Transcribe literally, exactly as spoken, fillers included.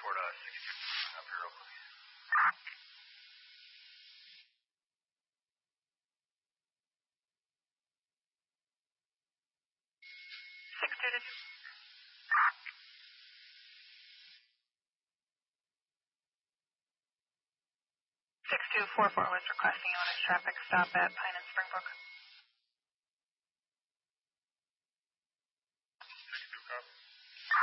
report uh, sixty-two up here real quick. six two two. six two four four was requesting you on a traffic stop at Pine and Springbrook.